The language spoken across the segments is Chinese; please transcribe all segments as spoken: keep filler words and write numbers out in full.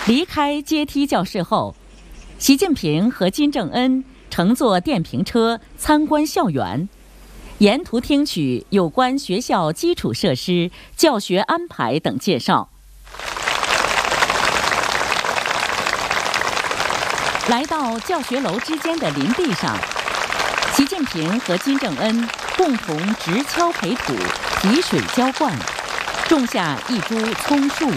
离开阶梯教室后，习近平和金正恩乘坐电瓶车参观校园，沿途听取有关学校基础设施、教学安排等介绍。来到教学楼之间的林地上，习近平和金正恩共同直锹培土、提水浇灌，种下一株葱树。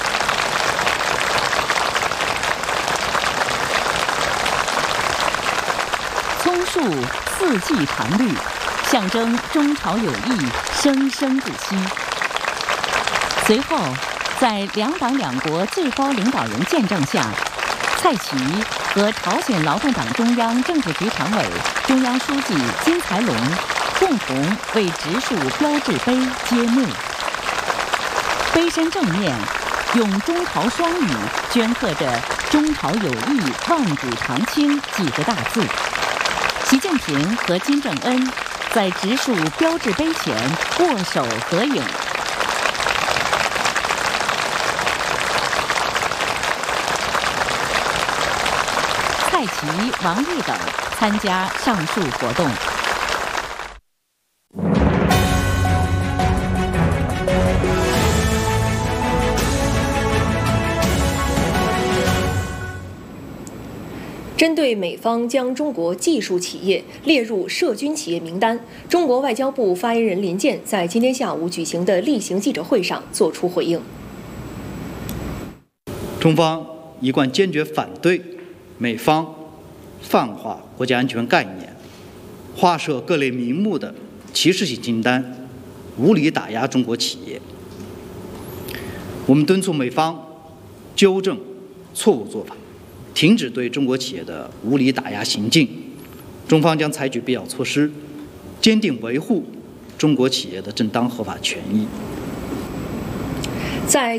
葱树四季常绿，象征中朝友谊生生不息。随后，在两党两国最高领导人见证下，蔡奇和朝鲜劳动党中央政治局常委、中央书记金才龙共同为植树标志碑揭幕。碑身正面用中朝双语镌刻着“中朝友谊万古长青”几个大字。习近平和金正恩在植树标志碑前握手合影。蔡奇、王毅等参加上述活动。 针对美方将中国技术企业列入涉军企业名单，中国外交部发言人林健在今天下午举行的例行记者会上作出回应。 中方一贯坚决反对美方泛化国家安全概念，划设各类名目的歧视性清单，无理打压中国企业。我们敦促美方纠正错误做法，停止对中国企业的无理打压行径。中方将采取必要措施，坚定维护中国企业的正当合法权益。 在